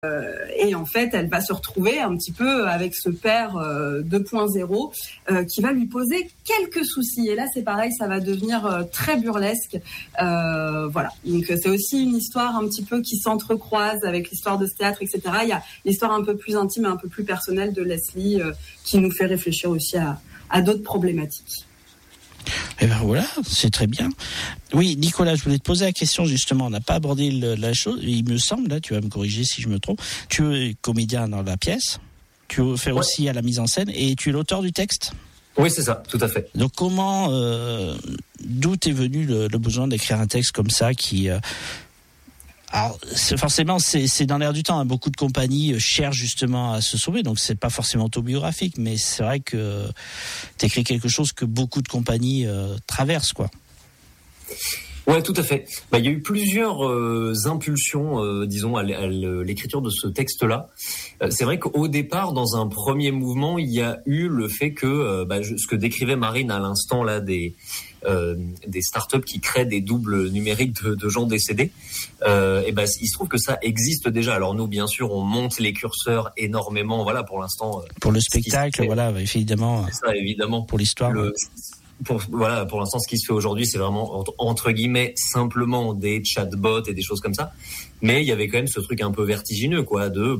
Et en fait, elle va se retrouver un petit peu avec ce père 2.0 qui va lui poser quelques soucis. Et là, c'est pareil, ça va devenir très burlesque. Voilà. Donc, c'est aussi une histoire un petit peu qui s'entrecroise avec l'histoire de ce théâtre, etc. Il y a l'histoire un peu plus intime et un peu plus personnelle de Leslie qui nous fait réfléchir aussi à d'autres problématiques. Et ben voilà, c'est très bien. Oui, Nicolas, je voulais te poser la question justement. On n'a pas abordé la chose. Il me semble, là, tu vas me corriger si je me trompe. Tu es comédien dans la pièce. Tu fais aussi à la mise en scène et tu es l'auteur du texte. Oui, c'est ça, tout à fait. Donc comment, d'où t'es venu le besoin d'écrire un texte comme ça qui alors, c'est dans l'air du temps. Hein. Beaucoup de compagnies cherchent justement à se sauver, donc c'est pas forcément autobiographique, mais c'est vrai que t'écris quelque chose que beaucoup de compagnies traversent, quoi. Ouais, tout à fait. Il y a eu plusieurs impulsions, disons, à l'écriture de ce texte-là. C'est vrai qu'au départ, dans un premier mouvement, il y a eu le fait que, ce que décrivait Marine à l'instant là, des startups qui créent des doubles numériques de gens décédés. Il se trouve que ça existe déjà. Alors nous, bien sûr, on monte les curseurs énormément. Voilà, pour l'instant. Pour le spectacle, voilà, évidemment. C'est ça, évidemment. Pour l'histoire. Pour l'instant, ce qui se fait aujourd'hui, c'est vraiment entre guillemets simplement des chatbots et des choses comme ça. Mais il y avait quand même ce truc un peu vertigineux, quoi, de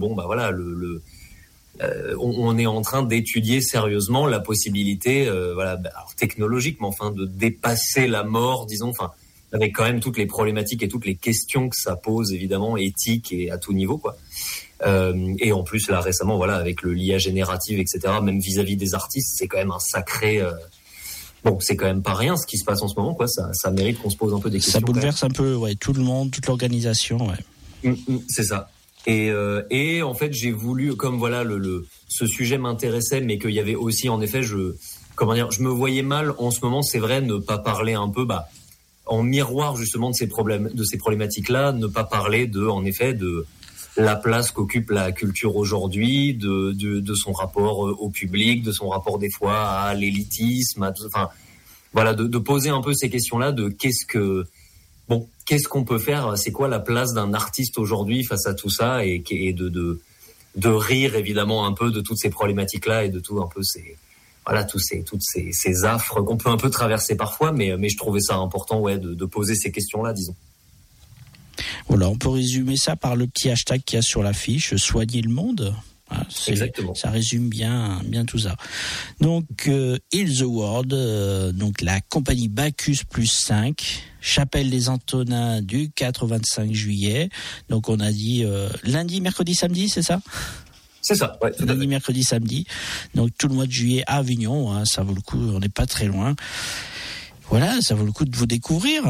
on est en train d'étudier sérieusement la possibilité, alors technologique, mais enfin de dépasser la mort, disons, enfin avec quand même toutes les problématiques et toutes les questions que ça pose, évidemment, éthiques et à tout niveau, quoi. Et en plus là récemment, voilà, avec l'IA générative, etc., même vis-à-vis des artistes, c'est quand même un sacré. C'est quand même pas rien ce qui se passe en ce moment, quoi. Ça mérite qu'on se pose un peu des questions. Ça bouleverse un peu, tout le monde, toute l'organisation, ouais. C'est ça. Et en fait, j'ai voulu, comme voilà, ce sujet m'intéressait, mais qu'il y avait aussi, en effet, je me voyais mal en ce moment, c'est vrai, ne pas parler un peu, en miroir justement de ces problématiques-là, ne pas parler en effet, de la place qu'occupe la culture aujourd'hui, de son rapport au public, de son rapport des fois à l'élitisme, de poser un peu ces questions-là de qu'est-ce qu'on peut faire, c'est quoi la place d'un artiste aujourd'hui face à tout ça, et de rire évidemment un peu de toutes ces problématiques-là et de tout un peu toutes ces affres qu'on peut un peu traverser parfois, mais je trouvais ça important, de poser ces questions-là, disons. Voilà, on peut résumer ça par le petit hashtag qu'il y a sur l'affiche, soigner le monde. Voilà, exactement. Ça résume bien tout ça. Donc, Heal the World, donc la compagnie Bacchus plus 5, Chapelle des Antonins du 4 au 25 juillet. Donc, on a dit lundi, mercredi, samedi, c'est ça ? C'est ça, ouais. Lundi, mercredi, samedi. Donc, tout le mois de juillet à Avignon, hein, ça vaut le coup, on n'est pas très loin. Voilà, ça vaut le coup de vous découvrir.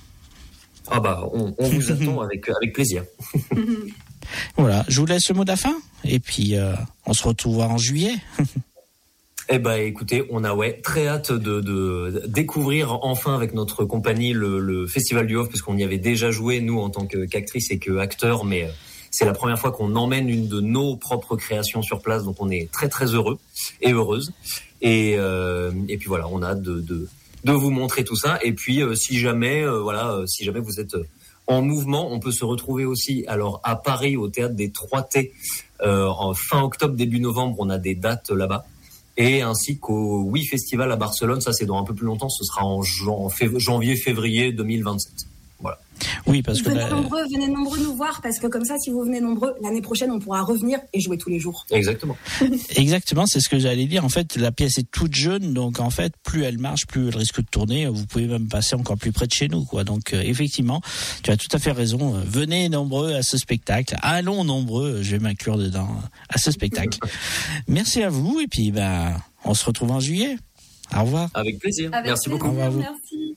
On vous attend avec plaisir. Voilà, je vous laisse le mot de la fin et puis on se retrouve en juillet. Écoutez, on a très hâte de découvrir enfin avec notre compagnie le Festival du Off, puisqu'on y avait déjà joué nous en tant qu'actrice et qu'acteur, mais c'est la première fois qu'on emmène une de nos propres créations sur place, donc on est très très heureux et heureuse. Et puis voilà, on a hâte de vous montrer tout ça. Et puis si jamais vous êtes en mouvement, on peut se retrouver aussi alors à Paris au théâtre des 3T en fin octobre début novembre, on a des dates là-bas, et ainsi qu'au Oui Festival à Barcelone, ça c'est dans un peu plus longtemps, ce sera en janvier février 2027. Voilà. Oui, parce que venez nombreux nous voir, parce que comme ça, si vous venez nombreux, l'année prochaine, on pourra revenir et jouer tous les jours. Exactement. Exactement, c'est ce que j'allais dire. En fait, la pièce est toute jeune, donc en fait, plus elle marche, plus elle risque de tourner. Vous pouvez même passer encore plus près de chez nous, quoi. Donc, effectivement, tu as tout à fait raison. Venez nombreux à ce spectacle. Allons nombreux, je vais m'inclure dedans, à ce spectacle. Merci à vous, et puis, on se retrouve en juillet. Au revoir. Avec plaisir. Merci beaucoup. Au revoir. Merci.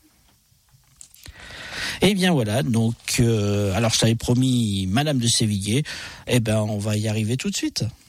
Eh bien voilà, donc alors je t'avais promis Madame de Sévillé, on va y arriver tout de suite.